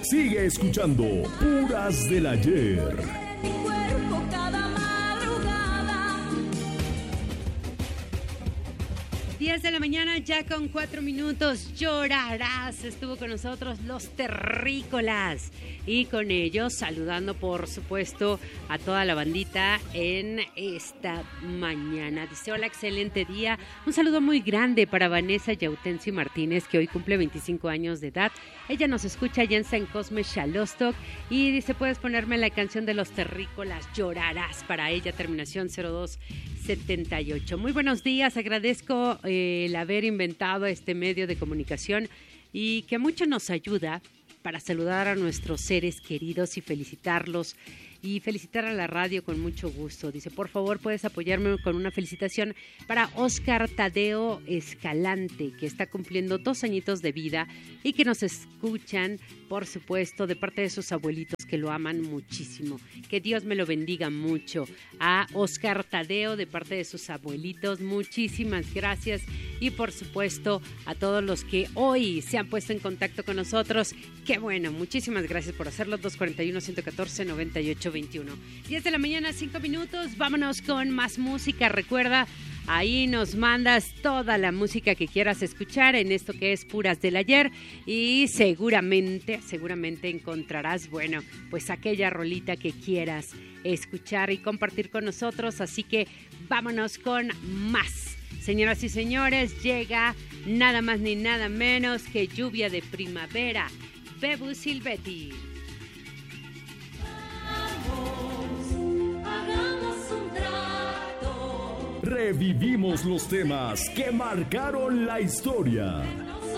Sigue escuchando Puras del Ayer. Mi cuerpo cada madrugada. 10 de la mañana, ya con 4 minutos. Llorarás. Estuvo con nosotros Los Terrícolas. Y con ellos saludando, por supuesto, a toda la bandita en esta mañana. Dice: hola, excelente día. Un saludo muy grande para Vanessa Yautencio Martínez, que hoy cumple 25 años de edad. Ella nos escucha allá en San Cosme, Xalostok. Y dice: puedes ponerme la canción de Los Terrícolas, Llorarás, para ella, terminación 0278. Muy buenos días, agradezco el haber inventado este medio de comunicación y que mucho nos ayuda para saludar a nuestros seres queridos y felicitarlos y felicitar a la radio con mucho gusto. Dice: por favor, puedes apoyarme con una felicitación para Oscar Tadeo Escalante, que está cumpliendo 2 añitos de vida y que nos escuchan, por supuesto, de parte de sus abuelitos, que lo aman muchísimo. Que Dios me lo bendiga mucho. A Oscar Tadeo, de parte de sus abuelitos, muchísimas gracias. Y por supuesto, a todos los que hoy se han puesto en contacto con nosotros. Qué bueno, muchísimas gracias por hacerlo. 241-114-9821. 10 de la mañana, 5 minutos. Vámonos con más música. Recuerda, ahí nos mandas toda la música que quieras escuchar en esto que es Puras del Ayer. Y seguramente encontrarás, bueno, pues aquella rolita que quieras escuchar y compartir con nosotros. Así que vámonos con más. Señoras y señores, llega nada más ni nada menos que Lluvia de Primavera, Bebu Silvetti. Hagamos un trato. Revivimos los temas que marcaron la historia.